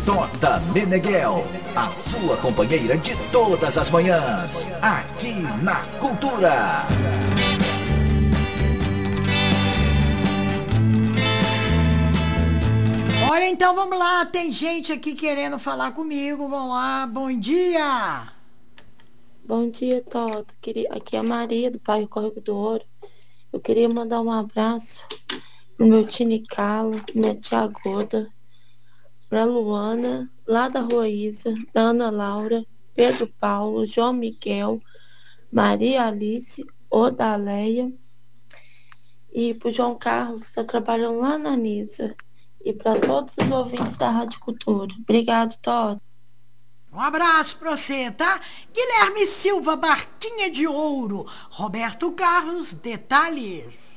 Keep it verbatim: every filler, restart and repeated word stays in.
Tota Meneghel, a sua companheira de todas as manhãs, aqui na Cultura. Olha, então vamos lá, tem gente aqui querendo falar comigo, vamos lá, bom dia! Bom dia, Toto. Queria... Aqui é a Maria, do Bairro Córrego do Ouro. Eu queria mandar um abraço pro meu Tini Cala, minha tia Goda, pra Luana, lá da Rua Isa, da Ana Laura, Pedro Paulo, João Miguel, Maria Alice, Odaleia e pro João Carlos, que está trabalhando lá na Nisa. E para todos os ouvintes da Rádio Cultura. Obrigado, Toto. Um abraço pra você, tá? Guilherme Silva, Barquinha de Ouro. Roberto Carlos, detalhes.